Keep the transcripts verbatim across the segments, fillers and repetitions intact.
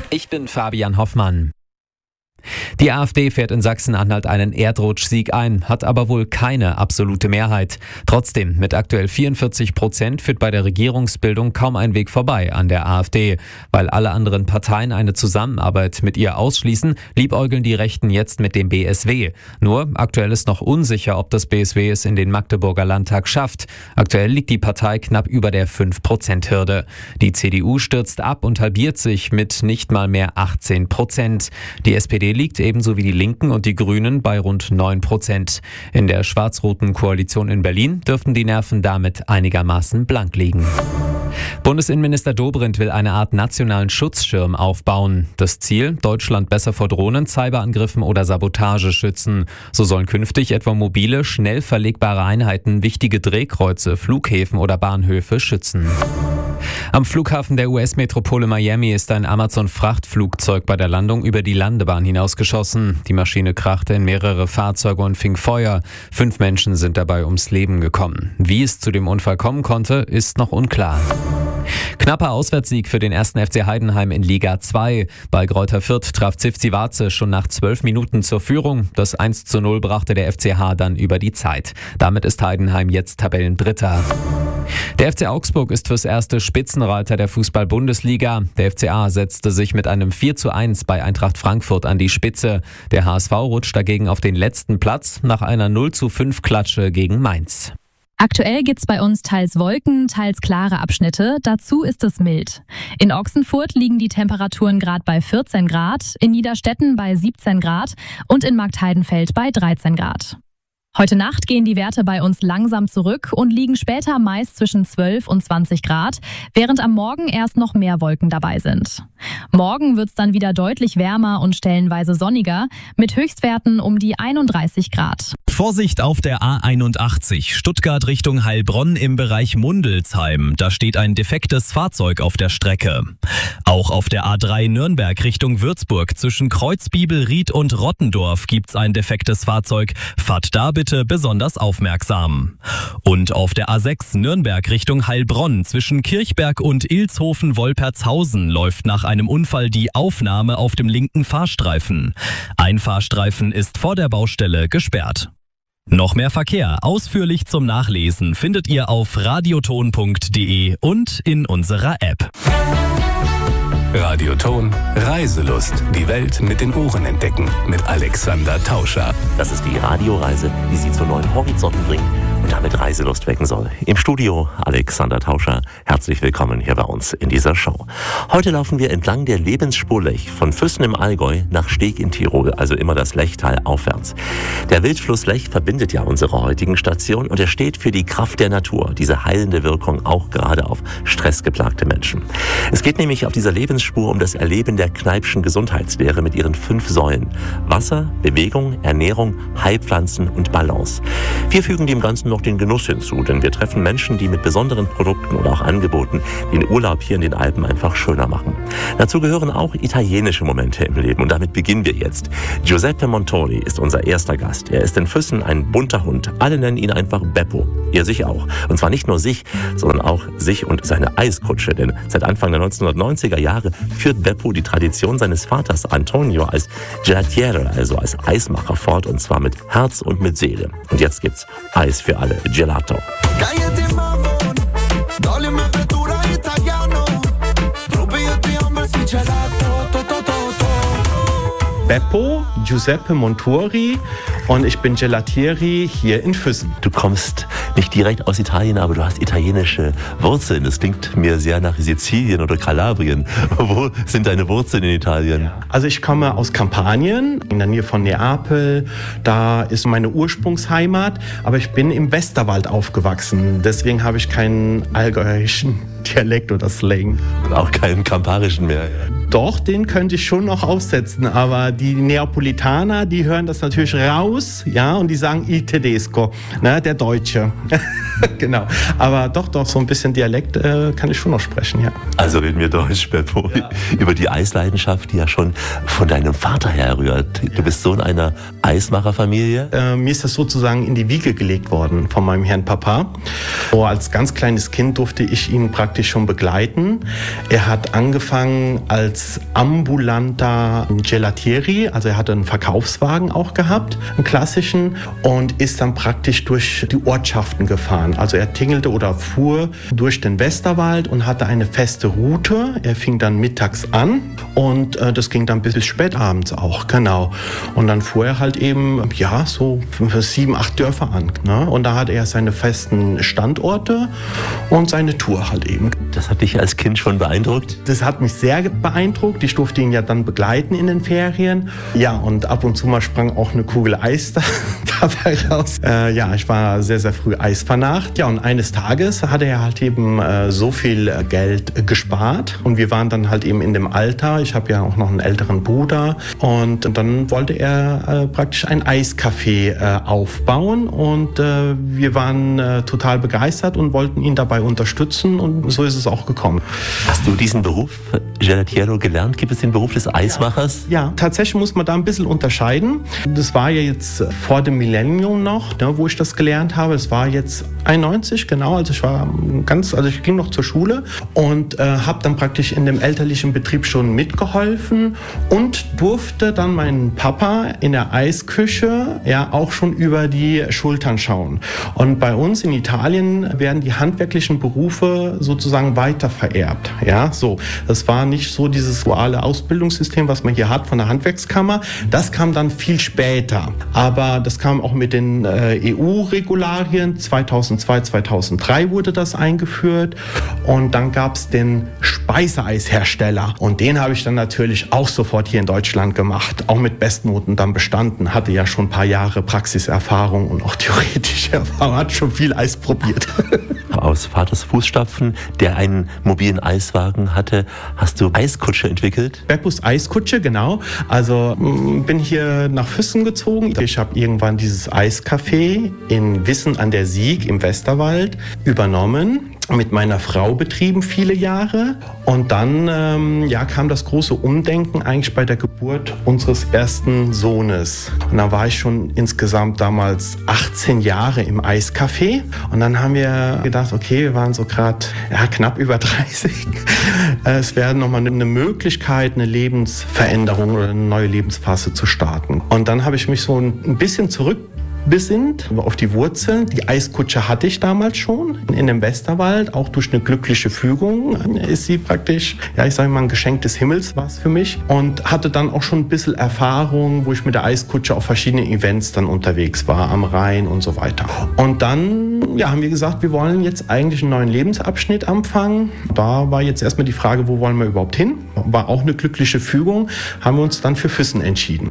Ich bin Fabian Hoffmann. Die AfD fährt in Sachsen-Anhalt einen Erdrutschsieg ein, hat aber wohl keine absolute Mehrheit. Trotzdem, mit aktuell vierundvierzig Prozent führt bei der Regierungsbildung kaum ein Weg vorbei an der AfD. Weil alle anderen Parteien eine Zusammenarbeit mit ihr ausschließen, liebäugeln die Rechten jetzt mit dem B S W. Nur, aktuell ist noch unsicher, ob das B S W es in den Magdeburger Landtag schafft. Aktuell liegt die Partei knapp über der fünf Prozent Hürde. Die C D U stürzt ab und halbiert sich mit nicht mal mehr achtzehn Prozent. Die S P D liegt ebenso wie die Linken und die Grünen bei rund neun Prozent. In der schwarz-roten Koalition in Berlin dürften die Nerven damit einigermaßen blank liegen. Bundesinnenminister Dobrindt will eine Art nationalen Schutzschirm aufbauen. Das Ziel, Deutschland besser vor Drohnen, Cyberangriffen oder Sabotage schützen. So sollen künftig etwa mobile, schnell verlegbare Einheiten wichtige Drehkreuze, Flughäfen oder Bahnhöfe schützen. Am Flughafen der U S-Metropole Miami ist ein Amazon-Frachtflugzeug bei der Landung über die Landebahn hinausgeschossen. Die Maschine krachte in mehrere Fahrzeuge und fing Feuer. Fünf Menschen sind dabei ums Leben gekommen. Wie es zu dem Unfall kommen konnte, ist noch unklar. Knapper Auswärtssieg für den ersten F C Heidenheim in Liga zwei. Bei Greuther Fürth traf Zivzi Vaze schon nach zwölf Minuten zur Führung. Das eins zu null brachte der F C H dann über die Zeit. Damit ist Heidenheim jetzt Tabellendritter. Der F C Augsburg ist fürs erste Spitzenreiter der Fußball-Bundesliga. Der F C A setzte sich mit einem vier zu eins bei Eintracht Frankfurt an die Spitze. Der H S V rutscht dagegen auf den letzten Platz nach einer null zu fünf Klatsche gegen Mainz. Aktuell gibt's bei uns teils Wolken, teils klare Abschnitte. Dazu ist es mild. In Ochsenfurt liegen die Temperaturen gerade bei vierzehn Grad, in Niederstetten bei siebzehn Grad und in Marktheidenfeld bei dreizehn Grad. Heute Nacht gehen die Werte bei uns langsam zurück und liegen später meist zwischen zwölf und zwanzig Grad, während am Morgen erst noch mehr Wolken dabei sind. Morgen wird's dann wieder deutlich wärmer und stellenweise sonniger, mit Höchstwerten um die einunddreißig Grad. Vorsicht auf der A einundachtzig, Stuttgart Richtung Heilbronn im Bereich Mundelsheim. Da steht ein defektes Fahrzeug auf der Strecke. Auch auf der A drei Nürnberg Richtung Würzburg zwischen Kreuzbibel, Ried und Rottendorf gibt's ein defektes Fahrzeug. Fahrt da bitte besonders aufmerksam. Und auf der A sechs Nürnberg Richtung Heilbronn zwischen Kirchberg und Ilshofen-Wolpertshausen läuft nach einem Unfall die Aufnahme auf dem linken Fahrstreifen. Ein Fahrstreifen ist vor der Baustelle gesperrt. Noch mehr Verkehr ausführlich zum Nachlesen findet ihr auf radioton punkt de und in unserer App. Radioton Reiselust. Die Welt mit den Ohren entdecken. Mit Alexander Tauscher. Das ist die Radioreise, die Sie zu neuen Horizonten bringt und damit Reiselust wecken soll. Im Studio Alexander Tauscher. Herzlich willkommen hier bei uns in dieser Show. Heute laufen wir entlang der Lebensspur Lech von Füssen im Allgäu nach Steg in Tirol, also immer das Lechtal aufwärts. Der Wildfluss Lech verbindet ja unsere heutigen Stationen und er steht für die Kraft der Natur, diese heilende Wirkung auch gerade auf stressgeplagte Menschen. Es geht nämlich auf dieser Lebensspur um das Erleben der Kneipschen Gesundheitslehre mit ihren fünf Säulen: Wasser, Bewegung, Ernährung, Heilpflanzen und Balance. Wir fügen dem Ganzen noch den Genuss hinzu, denn wir treffen Menschen, die mit besonderen Produkten oder auch Angeboten den Urlaub hier in den Alpen einfach schöner machen. Dazu gehören auch italienische Momente im Leben und damit beginnen wir jetzt. Giuseppe Montori ist unser erster Gast. Er ist in Füssen ein bunter Hund. Alle nennen ihn einfach Beppo. Ihr sich auch. Und zwar nicht nur sich, sondern auch sich und seine Eiskutsche, denn seit Anfang der neunzehnhundertneunziger Jahre führt Beppo die Tradition seines Vaters Antonio als Gelatiere, also als Eismacher fort, und zwar mit Herz und mit Seele. Und jetzt gibt's Eis für alle, Gelato. Beppo, Giuseppe Montori und ich bin Gelatieri hier in Füssen. Du kommst nicht direkt aus Italien, aber du hast italienische Wurzeln. Das klingt mir sehr nach Sizilien oder Kalabrien. Wo sind deine Wurzeln in Italien? Also ich komme aus Kampanien, in der Nähe von Neapel. Da ist meine Ursprungsheimat, aber ich bin im Westerwald aufgewachsen. Deswegen habe ich keinen allgäuerischen Dialekt oder Slang. Und auch keinen kamparischen mehr. Doch, den könnte ich schon noch aufsetzen, aber die Neapolitaner, die hören das natürlich raus, ja, und die sagen Il Tedesco, ne, der Deutsche. Genau. Aber doch, doch, so ein bisschen Dialekt äh, kann ich schon noch sprechen, ja. Also reden wir Deutsch, Beppo. Ja. Über die Eisleidenschaft, die ja schon von deinem Vater herrührt. Du bist Sohn einer Eismacherfamilie. Äh, mir ist das sozusagen in die Wiege gelegt worden von meinem Herrn Papa. So, als ganz kleines Kind durfte ich ihn praktisch schon begleiten. Er hat angefangen als ambulanter Gelatieri, also er hatte einen Verkaufswagen auch gehabt, einen klassischen, und ist dann praktisch durch die Ortschaften gefahren. Also er tingelte oder fuhr durch den Westerwald und hatte eine feste Route. Er fing dann mittags an und äh, das ging dann bis, bis spät abends auch, genau. Und dann fuhr er halt eben, ja, so sieben, acht Dörfer an. Ne? Und da hatte er seine festen Standorte und seine Tour halt eben. Das hat dich als Kind schon beeindruckt? Das hat mich sehr beeindruckt. Ich durfte ihn ja dann begleiten in den Ferien. Ja, und ab und zu mal sprang auch eine Kugel Eis da, dabei raus. Äh, ja, ich war sehr, sehr früh Eisfanat. Ja, und eines Tages hatte er halt eben äh, so viel Geld gespart. Und wir waren dann halt eben in dem Alter. Ich habe ja auch noch einen älteren Bruder. Und dann wollte er äh, praktisch ein Eiscafé äh, aufbauen. Und äh, wir waren äh, total begeistert und wollten ihn dabei unterstützen. Und so ist es auch gekommen. Hast du diesen Beruf Gelatiero gelernt? Gibt es den Beruf des Eismachers? Ja, ja, tatsächlich muss man da ein bisschen unterscheiden. Das war ja jetzt vor dem Millennium noch, ne, wo ich das gelernt habe. Es war jetzt einundneunzig, genau. Also ich war ganz, also ich ging noch zur Schule und äh, habe dann praktisch in dem elterlichen Betrieb schon mitgeholfen und durfte dann meinen Papa in der Eisküche ja auch schon über die Schultern schauen. Und bei uns in Italien werden die handwerklichen Berufe sozusagen weiter vererbt. Ja, so. Das war nicht so dieses duale Ausbildungssystem, was man hier hat von der Handwerkskammer. Das kam dann viel später. Aber das kam auch mit den äh, E U-Regularien. zweitausendzwei, zweitausenddrei wurde das eingeführt. Und dann gab es den Speiseeishersteller. Und den habe ich dann natürlich auch sofort hier in Deutschland gemacht. Auch mit Bestnoten dann bestanden. Hatte ja schon ein paar Jahre Praxiserfahrung und auch theoretische Erfahrung. Hat schon viel Eis probiert. Aus Vaters Fußstapfen, der einen mobilen Eiswagen hatte, hast du Eiskutsche entwickelt? Beppos Eiskutsche, genau. Also bin hier nach Füssen gezogen. Ich habe irgendwann dieses Eiscafé in Wissen an der Sieg im Westerwald übernommen. Mit meiner Frau betrieben viele Jahre und dann ähm, ja, kam das große Umdenken eigentlich bei der Geburt unseres ersten Sohnes. Und dann war ich schon insgesamt damals achtzehn Jahre im Eiscafé und dann haben wir gedacht, okay, wir waren so gerade ja, knapp über dreißig. Es wäre nochmal eine Möglichkeit, eine Lebensveränderung oder eine neue Lebensphase zu starten. Und dann habe ich mich so ein bisschen zurück besinnt auf die Wurzeln. Die Eiskutsche hatte ich damals schon in dem Westerwald. Auch durch eine glückliche Fügung ist sie praktisch, ja, ich sage mal, ein Geschenk des Himmels war es für mich. Und hatte dann auch schon ein bisschen Erfahrung, wo ich mit der Eiskutsche auf verschiedenen Events dann unterwegs war, am Rhein und so weiter. Und dann ja, haben wir gesagt, wir wollen jetzt eigentlich einen neuen Lebensabschnitt anfangen. Da war jetzt erstmal die Frage, wo wollen wir überhaupt hin? War auch eine glückliche Fügung. Haben wir uns dann für Füssen entschieden.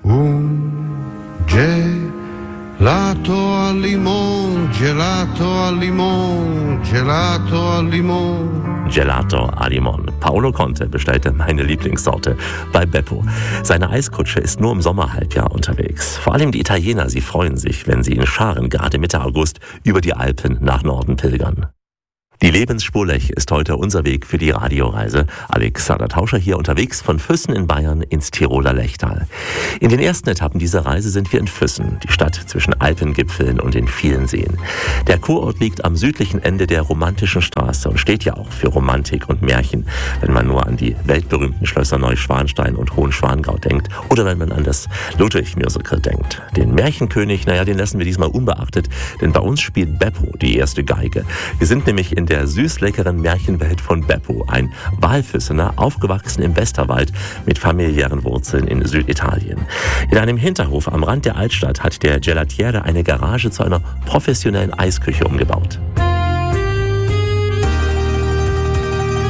Gelato al limon, gelato al limon, gelato al limon. Gelato al limon. Paolo Conte bestellte meine Lieblingssorte bei Beppo. Seine Eiskutsche ist nur im Sommerhalbjahr unterwegs. Vor allem die Italiener, sie freuen sich, wenn sie in Scharen gerade Mitte August über die Alpen nach Norden pilgern. Die Lebensspur Lech ist heute unser Weg für die Radioreise. Alexander Tauscher hier unterwegs von Füssen in Bayern ins Tiroler Lechtal. In den ersten Etappen dieser Reise sind wir in Füssen, die Stadt zwischen Alpengipfeln und den vielen Seen. Der Kurort liegt am südlichen Ende der romantischen Straße und steht ja auch für Romantik und Märchen, wenn man nur an die weltberühmten Schlösser Neuschwanstein und Hohenschwangau denkt oder wenn man an das Ludwig-Musical denkt. Den Märchenkönig, naja, den lassen wir diesmal unbeachtet, denn bei uns spielt Beppo die erste Geige. Wir sind nämlich in der süß-leckeren Märchenwelt von Beppo, ein Walfüssener, aufgewachsen im Westerwald mit familiären Wurzeln in Süditalien. In einem Hinterhof am Rand der Altstadt hat der Gelatiere eine Garage zu einer professionellen Eisküche umgebaut.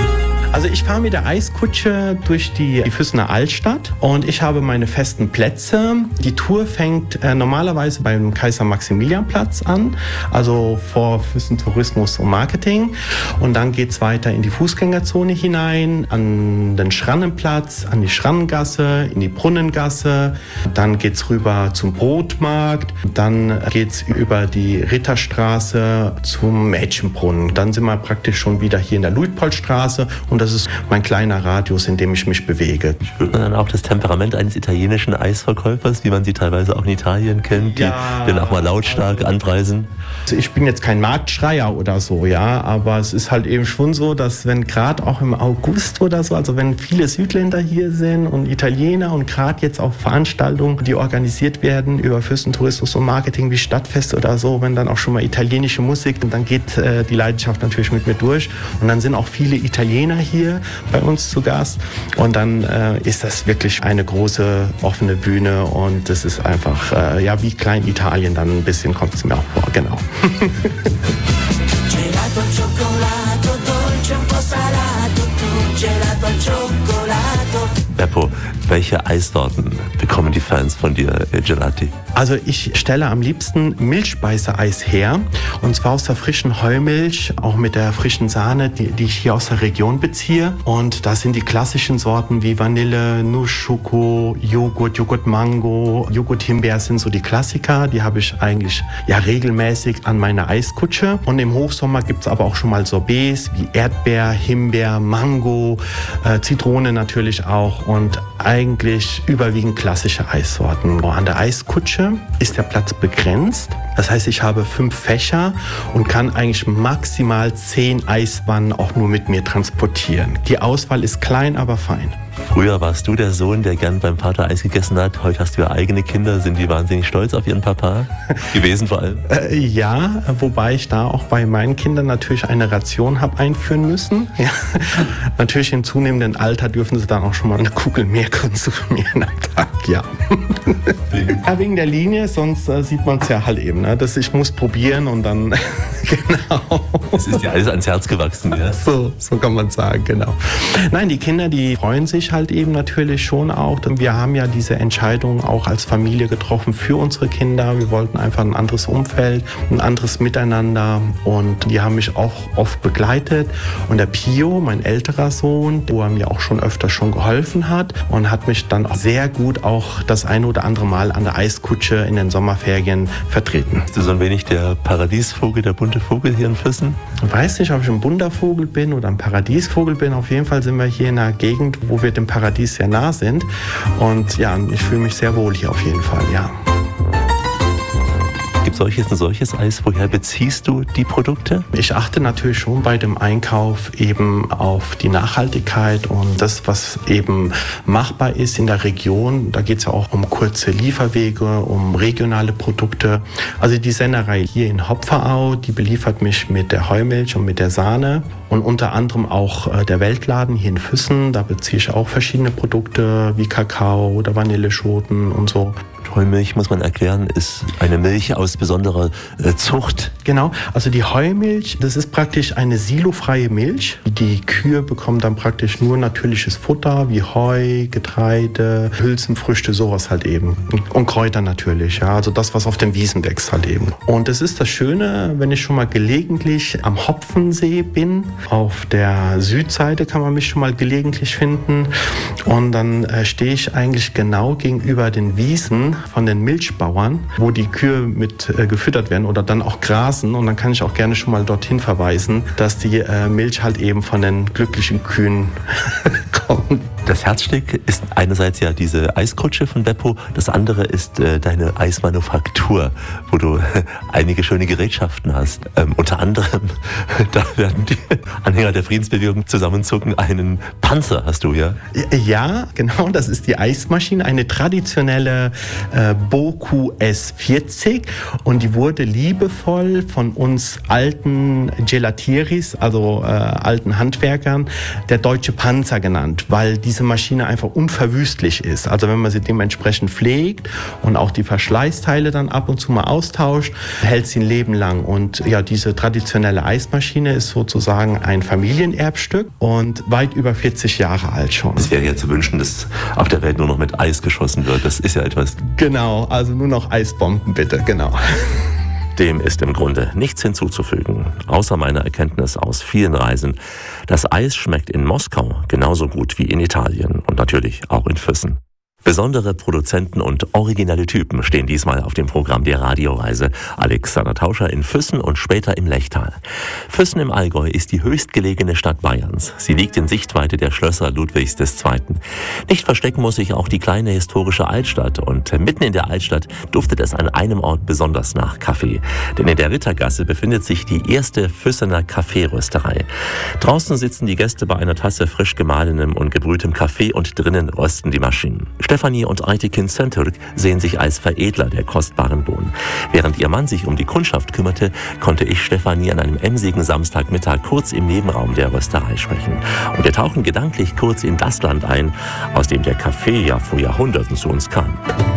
Also ich fahre mit der Eiskutsche durch die, die Füssener Altstadt und ich habe meine festen Plätze. Die Tour fängt äh, normalerweise beim Kaiser-Maximilian-Platz an, also vor Füssen Tourismus und Marketing. Und dann geht es weiter in die Fußgängerzone hinein, an den Schrannenplatz, an die Schrannengasse, in die Brunnengasse. Dann geht es rüber zum Brotmarkt. Dann geht es über die Ritterstraße zum Mädchenbrunnen. Dann sind wir praktisch schon wieder hier in der Luitpoldstraße und das ist mein kleiner Radius, in dem ich mich bewege. Spürt man dann auch das Temperament eines italienischen Eisverkäufers, wie man sie teilweise auch in Italien kennt, die ja, dann auch mal lautstark also, anpreisen? Also ich bin jetzt kein Marktschreier oder so, ja, aber es ist halt eben schon so, dass wenn gerade auch im August oder so, also wenn viele Südländer hier sind und Italiener und gerade jetzt auch Veranstaltungen, die organisiert werden über Füssen Tourismus und Marketing wie Stadtfest oder so, wenn dann auch schon mal italienische Musik, und dann geht äh, die Leidenschaft natürlich mit mir durch und dann sind auch viele Italiener hier bei uns zu Gast und dann äh, ist das wirklich eine große offene Bühne und das ist einfach äh, ja wie Klein-Italien, dann ein bisschen kommt es mir auch vor, genau. Gelato al cioccolato, dolce un po' salato, tu gelato al cioccolato. Beppo, welche Eissorten bekommen die Fans von dir, Gelati? Also ich stelle am liebsten Milchspeiseeis her und zwar aus der frischen Heumilch, auch mit der frischen Sahne, die, die ich hier aus der Region beziehe. Und da sind die klassischen Sorten wie Vanille, Nuss, Schoko, Joghurt, Joghurt Mango, Joghurt Himbeer sind so die Klassiker. Die habe ich eigentlich ja regelmäßig an meiner Eiskutsche. Und im Hochsommer gibt es aber auch schon mal Sorbets wie Erdbeer, Himbeer, Mango, äh, Zitrone natürlich auch und eigentlich überwiegend klassische Eissorten. An der Eiskutsche ist der Platz begrenzt. Das heißt, ich habe fünf Fächer und kann eigentlich maximal zehn Eiswannen auch nur mit mir transportieren. Die Auswahl ist klein, aber fein. Früher warst du der Sohn, der gern beim Vater Eis gegessen hat. Heute hast du ja eigene Kinder. Sind die wahnsinnig stolz auf ihren Papa? Gewesen vor allem? Äh, ja, wobei ich da auch bei meinen Kindern natürlich eine Ration habe einführen müssen. Ja. Natürlich im zunehmenden Alter dürfen sie dann auch schon mal eine Kugel mehr konsumieren am Tag, ja. Ja, wegen der Linie, sonst äh, sieht man es ja halt eben. Ne? Dass ich muss probieren und dann, genau. Es ist dir alles ans Herz gewachsen, ja? So, so kann man sagen, genau. Nein, die Kinder, die freuen sich halt eben natürlich schon auch. Denn wir haben ja diese Entscheidung auch als Familie getroffen für unsere Kinder. Wir wollten einfach ein anderes Umfeld, ein anderes Miteinander und die haben mich auch oft begleitet. Und der Pio, mein älterer Sohn, wo er mir auch schon öfter schon geholfen hat und hat mich dann auch sehr gut auch das ein oder andere Mal an der Eiskutsche in den Sommerferien vertreten. Bist du so ein wenig der Paradiesvogel, der bunte Vogel hier in Füssen? Ich weiß nicht, ob ich ein bunter Vogel bin oder ein Paradiesvogel bin. Auf jeden Fall sind wir hier in einer Gegend, wo wir dem Paradies sehr nah sind. Und ja, ich fühle mich sehr wohl hier auf jeden Fall, ja. Gibt es solches und solches Eis? Woher beziehst du die Produkte? Ich achte natürlich schon bei dem Einkauf eben auf die Nachhaltigkeit und das, was eben machbar ist in der Region. Da geht es ja auch um kurze Lieferwege, um regionale Produkte. Also die Sennerei hier in Hopferau, die beliefert mich mit der Heumilch und mit der Sahne. Und unter anderem auch äh, der Weltladen hier in Füssen. Da beziehe ich auch verschiedene Produkte wie Kakao oder Vanilleschoten und so. Heumilch, muss man erklären, ist eine Milch aus besonderer äh, Zucht. Genau, also die Heumilch, das ist praktisch eine silofreie Milch. Die Kühe bekommen dann praktisch nur natürliches Futter wie Heu, Getreide, Hülsenfrüchte, sowas halt eben. Und Kräuter natürlich, ja, also das, was auf den Wiesen wächst halt eben. Und es ist das Schöne, wenn ich schon mal gelegentlich am Hopfensee bin, auf der Südseite kann man mich schon mal gelegentlich finden. Und dann äh, stehe ich eigentlich genau gegenüber den Wiesen von den Milchbauern, wo die Kühe mit äh, gefüttert werden oder dann auch grasen. Und dann kann ich auch gerne schon mal dorthin verweisen, dass die äh, Milch halt eben von den glücklichen Kühen kommt. Das Herzstück ist einerseits ja diese Eiskutsche von Beppo, das andere ist äh, deine Eismanufaktur, wo du äh, einige schöne Gerätschaften hast. Ähm, unter anderem, da werden die Anhänger der Friedensbewegung zusammenzucken, einen Panzer hast du, ja? Ja, genau, das ist die Eismaschine, eine traditionelle äh, Boku S vierzig und die wurde liebevoll von uns alten Gelatieris, also äh, alten Handwerkern, der deutsche Panzer genannt, weil diese diese Maschine einfach unverwüstlich ist. Also wenn man sie dementsprechend pflegt und auch die Verschleißteile dann ab und zu mal austauscht, hält sie ein Leben lang. Und ja, diese traditionelle Eismaschine ist sozusagen ein Familienerbstück und weit über vierzig Jahre alt schon. Es wäre ja zu wünschen, dass auf der Welt nur noch mit Eis geschossen wird. Das ist ja etwas... Genau, also nur noch Eisbomben bitte, genau. Dem ist im Grunde nichts hinzuzufügen, außer meiner Erkenntnis aus vielen Reisen. Das Eis schmeckt in Moskau genauso gut wie in Italien und natürlich auch in Füssen. Besondere Produzenten und originelle Typen stehen diesmal auf dem Programm der Radioreise. Alexander Tauscher in Füssen und später im Lechtal. Füssen im Allgäu ist die höchstgelegene Stadt Bayerns. Sie liegt in Sichtweite der Schlösser Ludwigs der Zweiten. Nicht verstecken muss sich auch die kleine historische Altstadt. Und mitten in der Altstadt duftet es an einem Ort besonders nach Kaffee. Denn in der Rittergasse befindet sich die erste Füssener Kaffeerösterei. Draußen sitzen die Gäste bei einer Tasse frisch gemahlenem und gebrühtem Kaffee und drinnen rösten die Maschinen. Stefanie und Aytekin Şentürk sehen sich als Veredler der kostbaren Bohnen. Während ihr Mann sich um die Kundschaft kümmerte, konnte ich Stefanie an einem emsigen Samstagmittag kurz im Nebenraum der Rösterei sprechen. Und wir tauchen gedanklich kurz in das Land ein, aus dem der Kaffee ja vor Jahrhunderten zu uns kam.